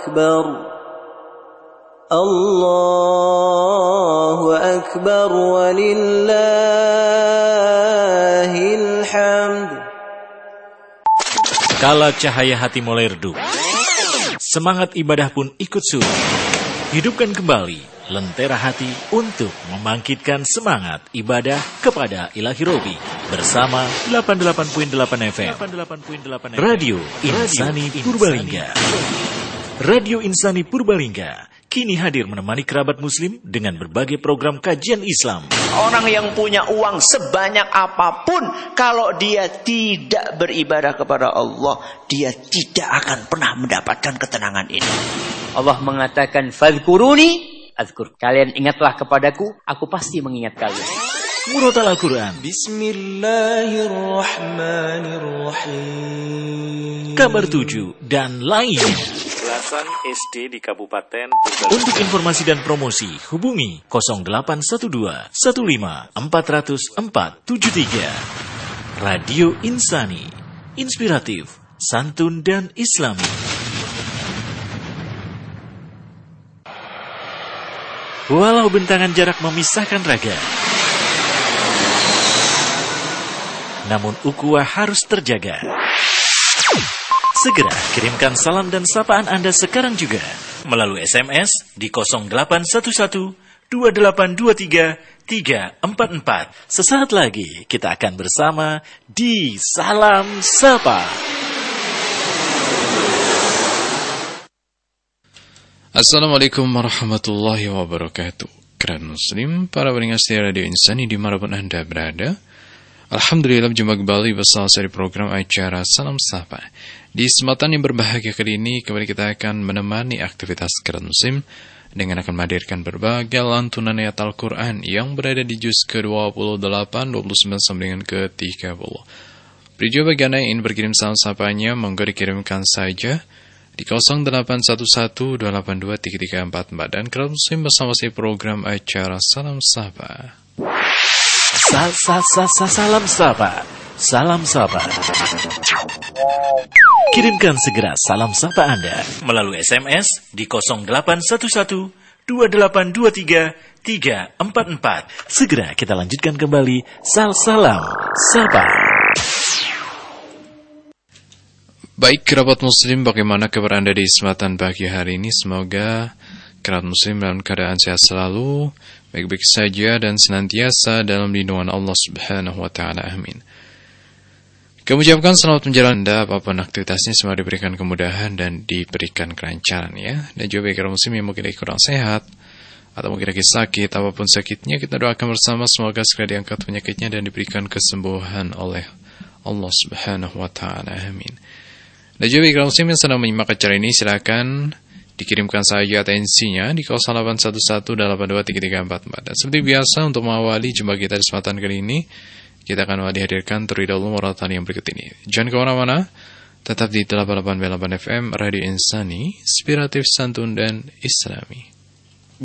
أكبر الله أكبر ولله الحمد. Kala cahaya hati mulai redup, semangat ibadah pun ikut surut. Hidupkan kembali lentera hati untuk membangkitkan semangat ibadah kepada Ilahi Robi bersama 88.8 FM Radio Insani Purbalingga. Radio Insani Purbalingga kini hadir menemani kerabat muslim dengan berbagai program kajian Islam. Orang yang punya uang sebanyak apapun, kalau dia tidak beribadah kepada Allah, dia tidak akan pernah mendapatkan ketenangan ini. Allah mengatakan, "Fadhkuruni azkur." Kalian ingatlah kepadaku, aku pasti mengingat kalian. Murotal Al-Quran, Bismillahirrahmanirrahim. Kabar 7 dan lainnya. Belasan SD di Kabupaten Untuk informasi dan promosi hubungi 0812 15 400 473. Radio Insani, inspiratif, santun dan islami. Walau bentangan jarak memisahkan raga, namun ukhuwah harus terjaga. Segera kirimkan salam dan sapaan Anda sekarang juga melalui SMS di 0811 2823 344. Sesaat lagi kita akan bersama di Salam Sapa. Assalamualaikum warahmatullahi wabarakatuh. Kerabat muslim, para pendengar setia Radio Insani dimanapun Anda berada, alhamdulillah berjumpa kembali bersama seri program acara Salam Sapa. Di kesempatan yang berbahagia kali ini, kembali kita akan menemani aktivitas kerabat muslim dengan akan menghadirkan berbagai lantunan ayat Al-Quran yang berada di juz ke-28, 29 sampai dengan ke-30. Beri bagi Anda yang ingin berkirim salam sapanya, monggo dikirimkan saja di 0811-282-3344 dan kerabat muslim bersama si program acara Salam Sapa. Salam Sapa. Salam Sapa. Kirimkan segera salam sapa Anda melalui SMS di 0811 2823 344. Segera kita lanjutkan kembali Salam Sapa. Baik kerabat muslim, bagaimana kabar Anda di kesempatan pagi hari ini? Semoga kerabat muslim dalam keadaan sehat selalu, baik-baik saja dan senantiasa dalam lindungan Allah Subhanahu wa taala. Amin. Kami ucapkan selamat menjalani Anda apapun aktivitasnya, semoga diberikan kemudahan dan diberikan kelancaran ya. Dan juga bagi kerabat muslim yang mungkin lagi kurang sehat atau mungkin lagi sakit, apapun sakitnya, kita doakan bersama semoga segera diangkat penyakitnya dan diberikan kesembuhan oleh Allah Subhanahu wa taala. Amin. Dan juga bagi kerabat muslim yang sedang menyimak acara ini, silakan dikirimkan saja atensinya di 0811-823-344. Dan seperti biasa, untuk mengawali jumpa kita di kesempatan kali ini, kita akan dihadirkan terlebih dahulu murotal yang berikut ini. Jangan kemana-mana, tetap di 88.8 FM Radio Insani, inspiratif, santun dan islami.